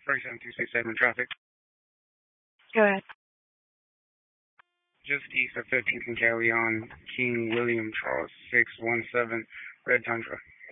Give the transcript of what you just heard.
37267 traffic. Go ahead. Just east of 13th and Carry on, King William Charles 617, Red Tundra.